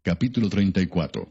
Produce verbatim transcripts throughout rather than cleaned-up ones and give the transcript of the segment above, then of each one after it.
Capítulo treinta y cuatro.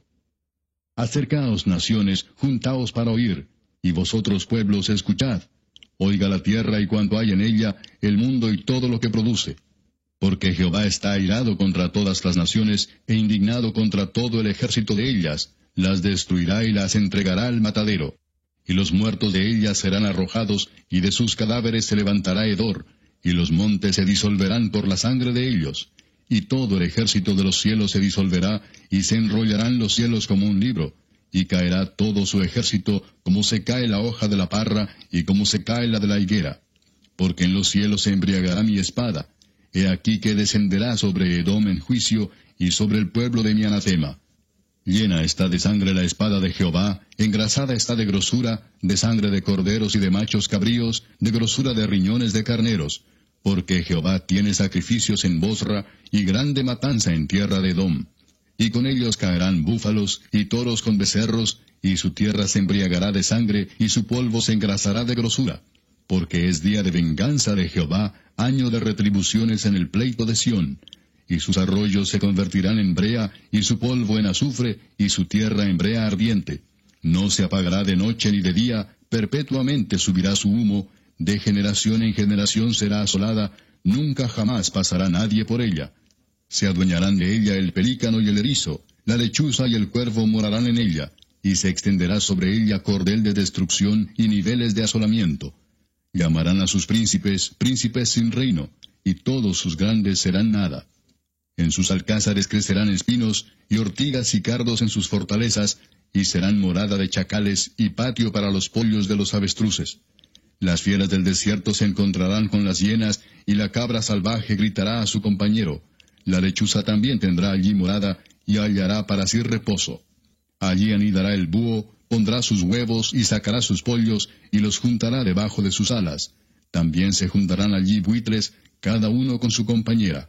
Acercaos, naciones, juntaos para oír, y vosotros, pueblos, escuchad. Oiga la tierra y cuanto hay en ella, el mundo y todo lo que produce. Porque Jehová está airado contra todas las naciones, e indignado contra todo el ejército de ellas, las destruirá y las entregará al matadero. Y los muertos de ellas serán arrojados, y de sus cadáveres se levantará hedor, y los montes se disolverán por la sangre de ellos. Y todo el ejército de los cielos se disolverá, y se enrollarán los cielos como un libro, y caerá todo su ejército como se cae la hoja de la parra, y como se cae la de la higuera. Porque en los cielos se embriagará mi espada. He aquí que descenderá sobre Edom en juicio, y sobre el pueblo de mi anatema. Llena está de sangre la espada de Jehová, engrasada está de grosura, de sangre de corderos y de machos cabríos, de grosura de riñones de carneros. Porque Jehová tiene sacrificios en Bosra, y grande matanza en tierra de Edom. Y con ellos caerán búfalos, y toros con becerros, y su tierra se embriagará de sangre, y su polvo se engrasará de grosura. Porque es día de venganza de Jehová, año de retribuciones en el pleito de Sión. Y sus arroyos se convertirán en brea, y su polvo en azufre, y su tierra en brea ardiente. No se apagará de noche ni de día, perpetuamente subirá su humo, de generación en generación será asolada, nunca jamás pasará nadie por ella. Se adueñarán de ella el pelícano y el erizo, la lechuza y el cuervo morarán en ella, y se extenderá sobre ella cordel de destrucción y niveles de asolamiento. Llamarán a sus príncipes, príncipes sin reino, y todos sus grandes serán nada. En sus alcázares crecerán espinos, y ortigas y cardos en sus fortalezas, y serán morada de chacales, y patio para los pollos de los avestruces. Las fieras del desierto se encontrarán con las hienas, y la cabra salvaje gritará a su compañero. La lechuza también tendrá allí morada, y hallará para sí reposo. Allí anidará el búho, pondrá sus huevos, y sacará sus pollos, y los juntará debajo de sus alas. También se juntarán allí buitres, cada uno con su compañera.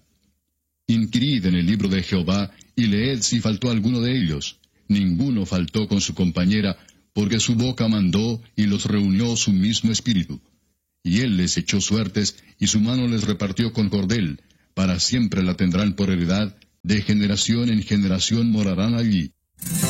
Inquirid en el libro de Jehová, y leed si faltó alguno de ellos. Ninguno faltó con su compañera, porque su boca mandó, y los reunió su mismo espíritu. Y él les echó suertes, y su mano les repartió con cordel. Para siempre la tendrán por heredad, de generación en generación morarán allí.